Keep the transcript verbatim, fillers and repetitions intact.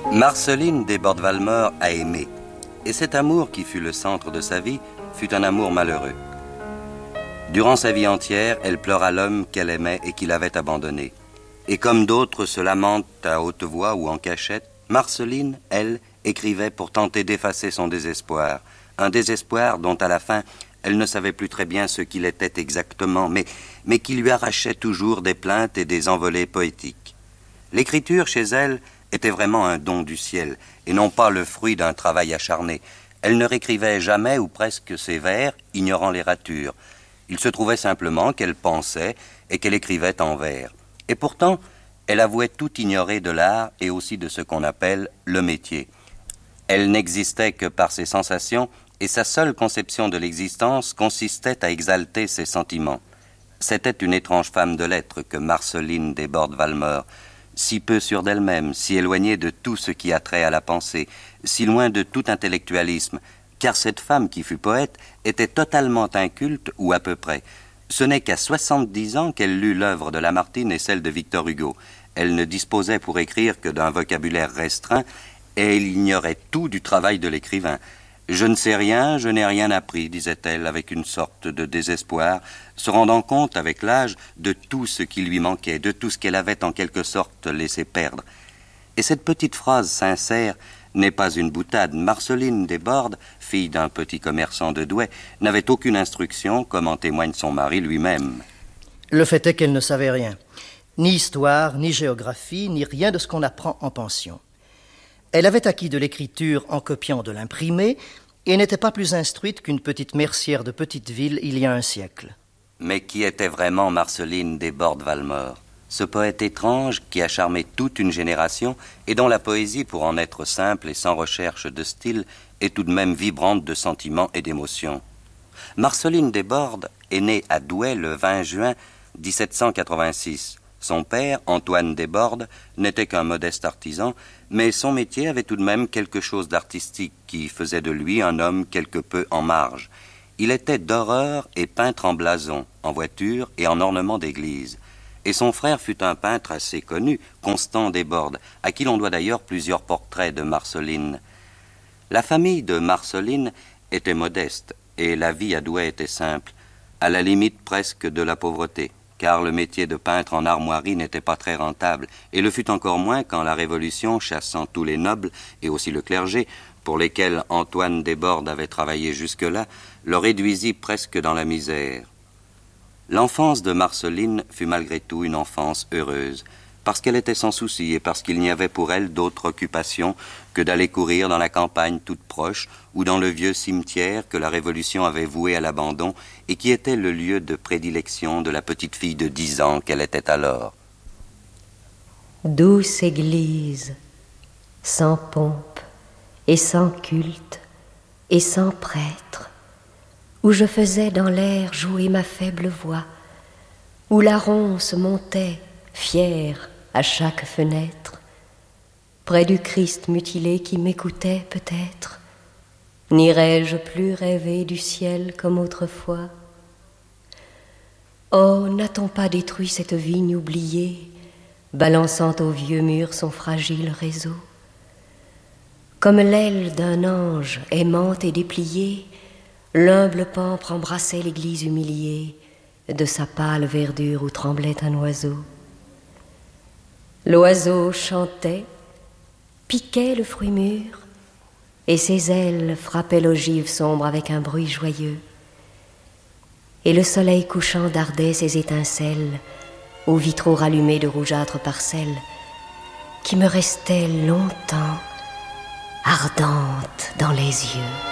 Marceline Desbordes-Valmore a aimé, et cet amour qui fut le centre de sa vie fut un amour malheureux. Durant sa vie entière, elle pleura l'homme qu'elle aimait et qui l'avait abandonnée. Et comme d'autres se lamentent à haute voix ou en cachette, Marceline, elle, écrivait pour tenter d'effacer son désespoir. Un désespoir dont à la fin, elle ne savait plus très bien ce qu'il était exactement, mais, mais qui lui arrachait toujours des plaintes et des envolées poétiques. L'écriture, chez elle, était vraiment un don du ciel, et non pas le fruit d'un travail acharné. Elle ne réécrivait jamais ou presque ses vers, ignorant les ratures. Il se trouvait simplement qu'elle pensait et qu'elle écrivait en vers. Et pourtant, elle avouait tout ignorer de l'art et aussi de ce qu'on appelle le métier. Elle n'existait que par ses sensations, et sa seule conception de l'existence consistait à exalter ses sentiments. C'était une étrange femme de lettres que Marceline Desbordes-Valmore, si peu sûre d'elle-même, si éloignée de tout ce qui a trait à la pensée, si loin de tout intellectualisme, car cette femme qui fut poète était totalement inculte, ou à peu près. Ce n'est qu'à soixante-dix ans qu'elle lut l'œuvre de Lamartine et celle de Victor Hugo. Elle ne disposait pour écrire que d'un vocabulaire restreint, et elle ignorait tout du travail de l'écrivain. « Je ne sais rien, je n'ai rien appris », disait-elle avec une sorte de désespoir, se rendant compte avec l'âge de tout ce qui lui manquait, de tout ce qu'elle avait en quelque sorte laissé perdre. Et cette petite phrase sincère n'est pas une boutade. Marceline Desbordes, fille d'un petit commerçant de Douai, n'avait aucune instruction, comme en témoigne son mari lui-même. Le fait est qu'elle ne savait rien. Ni histoire, ni géographie, ni rien de ce qu'on apprend en pension. Elle avait acquis de l'écriture en copiant de l'imprimé et n'était pas plus instruite qu'une petite mercière de petite ville il y a un siècle. Mais qui était vraiment Marceline Desbordes-Valmore ? Ce poète étrange qui a charmé toute une génération et dont la poésie, pour en être simple et sans recherche de style, est tout de même vibrante de sentiments et d'émotions. Marceline Desbordes est née à Douai le vingt juin dix-sept cent quatre-vingt-six. Son père, Antoine Desbordes, n'était qu'un modeste artisan, mais son métier avait tout de même quelque chose d'artistique qui faisait de lui un homme quelque peu en marge. Il était doreur et peintre en blason, en voiture et en ornement d'église. Et son frère fut un peintre assez connu, Constant Desbordes, à qui l'on doit d'ailleurs plusieurs portraits de Marceline. La famille de Marceline était modeste, et la vie à Douai était simple, à la limite presque de la pauvreté, car le métier de peintre en armoirie n'était pas très rentable, et le fut encore moins quand la Révolution, chassant tous les nobles, et aussi le clergé, pour lesquels Antoine Desbordes avait travaillé jusque-là, le réduisit presque dans la misère. L'enfance de Marceline fut malgré tout une enfance heureuse, parce qu'elle était sans souci et parce qu'il n'y avait pour elle d'autre occupation que d'aller courir dans la campagne toute proche ou dans le vieux cimetière que la Révolution avait voué à l'abandon et qui était le lieu de prédilection de la petite fille de dix ans qu'elle était alors. Douce église, sans pompe et sans culte et sans prêtre, où je faisais dans l'air jouer ma faible voix, où la ronce montait, fière, à chaque fenêtre, près du Christ mutilé qui m'écoutait peut-être. N'irais-je plus rêver du ciel comme autrefois? Oh, n'a-t-on pas détruit cette vigne oubliée, balançant au vieux mur son fragile réseau? Comme l'aile d'un ange aimante et dépliée, l'humble pampre embrassait l'église humiliée, de sa pâle verdure où tremblait un oiseau. L'oiseau chantait, piquait le fruit mûr, et ses ailes frappaient l'ogive sombre avec un bruit joyeux. Et le soleil couchant dardait ses étincelles aux vitraux rallumés de rougeâtres parcelles, qui me restaient longtemps ardentes dans les yeux.